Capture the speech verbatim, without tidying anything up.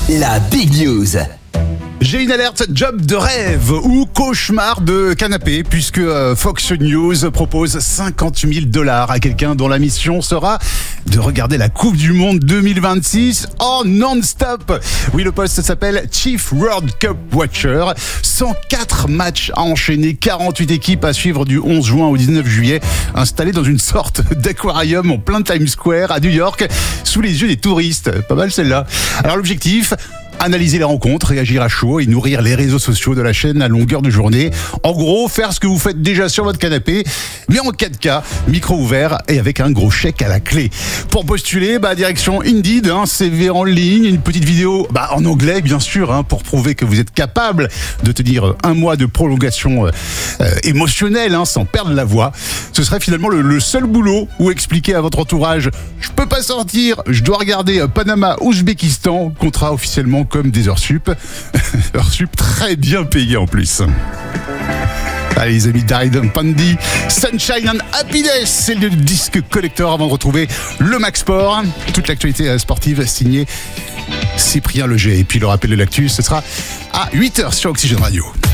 La Big News. J'ai une alerte job de rêve ou cauchemar de canapé puisque Fox News propose cinquante mille dollars à quelqu'un dont la mission sera de regarder la Coupe du Monde deux mille vingt-six en non-stop. Oui, le poste s'appelle Chief World Cup Watcher. cent quatre matchs à enchaîner, quarante-huit équipes à suivre du onze juin au dix-neuf juillet, installées dans une sorte d'aquarium en plein Times Square à New York, sous les yeux des touristes. Pas mal celle-là. Alors l'objectif, analyser les rencontres, réagir à chaud et nourrir les réseaux sociaux de la chaîne à longueur de journée. En gros, faire ce que vous faites déjà sur votre canapé, mais en quatre K, micro ouvert et avec un gros chèque à la clé. Pour postuler, bah, direction Indeed, hein, C V en ligne, une petite vidéo bah, en anglais bien sûr, hein, pour prouver que vous êtes capable de tenir un mois de prolongation euh, émotionnelle hein, sans perdre la voix. Ce serait finalement le, le seul boulot où expliquer à votre entourage « Je peux pas sortir, je dois regarder Panama, Ouzbékistan », contrat officiellement comme des heures sup. Heures sup très bien payées en plus. Allez les amis, Died Pandy, Sunshine and Happiness, c'est le disque collector avant de retrouver le Max Sport. Toute l'actualité sportive signée Cyprien Leger. Et puis le rappel de l'actu, ce sera à huit heures sur Oxygène Radio.